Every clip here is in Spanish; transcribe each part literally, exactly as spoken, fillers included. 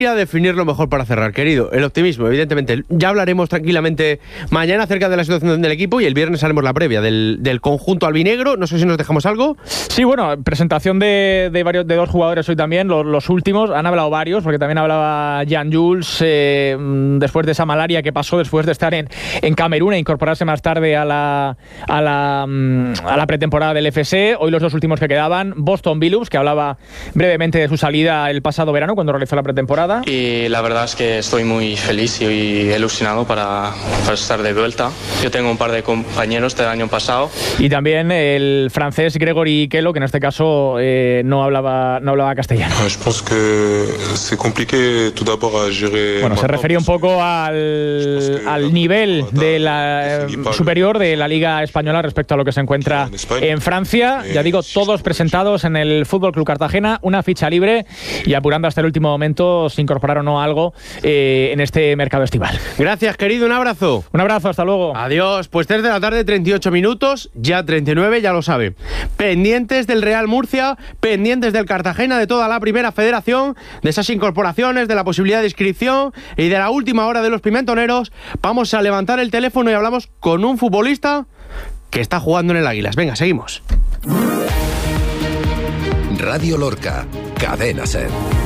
A definir lo mejor para cerrar, querido. El optimismo, evidentemente. Ya hablaremos tranquilamente mañana acerca de la situación del equipo y el viernes haremos la previa del, del conjunto albinegro. No sé si nos dejamos algo. Sí, bueno, presentación de, de varios de dos jugadores hoy también, los, los últimos. Han hablado varios, porque también hablaba Jan Jules eh, después de esa malaria que pasó después de estar en, en Camerún e incorporarse más tarde a la, a, la, a la pretemporada del F S. Hoy los dos últimos que quedaban, Boston Billups, que hablaba brevemente de su salida el pasado verano cuando realizó la pretemporada. Y la verdad es que estoy muy feliz y ilusionado para, para estar de vuelta. Yo tengo un par de compañeros del año pasado. Y también el francés Gregory Kelo, que en este caso eh, no hablaba no hablaba castellano. Bueno, se refería un poco al, al nivel de la, eh, superior de la Liga Española respecto a lo que se encuentra en Francia. Ya digo, todos presentados en el Fútbol Club Cartagena, una ficha libre y apurando hasta el último momento si incorporar o no algo eh, en este mercado estival. Gracias, querido, un abrazo. Un abrazo, hasta luego. Adiós. Pues tres de la tarde, treinta y ocho minutos, ya treinta y nueve, ya lo sabe. Pendientes del Real Murcia, pendientes del Cartagena, de toda la primera federación, de esas incorporaciones, de la posibilidad de inscripción y de la última hora de los pimentoneros. Vamos a levantar el teléfono y hablamos con un futbolista que está jugando en el Águilas. Venga, seguimos. Radio Lorca, Cadena SER.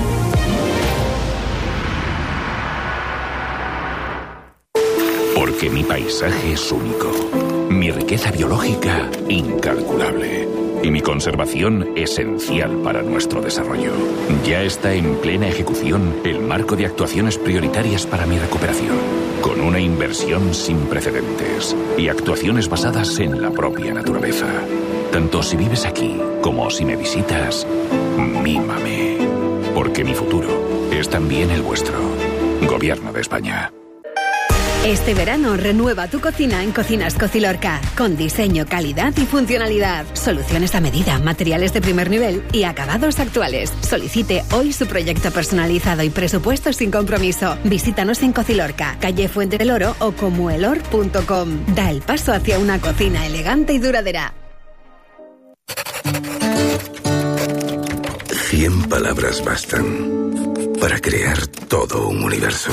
Porque mi paisaje es único, mi riqueza biológica incalculable y mi conservación esencial para nuestro desarrollo. Ya está en plena ejecución el marco de actuaciones prioritarias para mi recuperación, con una inversión sin precedentes y actuaciones basadas en la propia naturaleza. Tanto si vives aquí como si me visitas, mímame, porque mi futuro es también el vuestro. Gobierno de España. Este verano renueva tu cocina en Cocinas Cocilorca, con diseño, calidad y funcionalidad, soluciones a medida, materiales de primer nivel y acabados actuales. Solicite hoy su proyecto personalizado y presupuesto sin compromiso. Visítanos en Cocilorca, calle Fuente del Oro o comuelor punto com. Da el paso hacia una cocina elegante y duradera. Cien palabras bastan para crear todo un universo.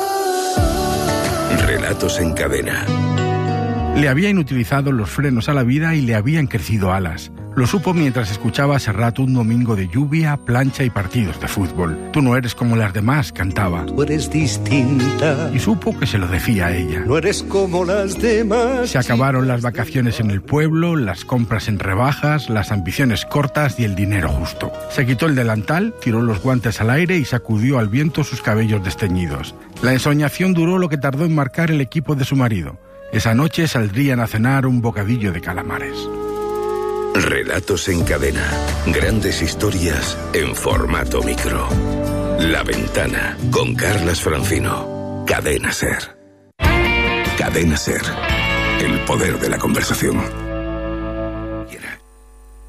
Relatos en cadena. Le habían utilizado los frenos a la vida y le habían crecido alas. Lo supo mientras escuchaba a Serrat un domingo de lluvia, plancha y partidos de fútbol. Tú no eres como las demás, cantaba. Tú eres distinta. Y supo que se lo decía a ella. No eres como las demás. Se acabaron las vacaciones en el pueblo, las compras en rebajas, las ambiciones cortas y el dinero justo. Se quitó el delantal, tiró los guantes al aire y sacudió al viento sus cabellos desteñidos. La ensoñación duró lo que tardó en marcar el equipo de su marido. Esa noche saldrían a cenar un bocadillo de calamares. Relatos en cadena. Grandes historias en formato micro. La Ventana, con Carlas Francino. Cadena SER. Cadena SER. El poder de la conversación.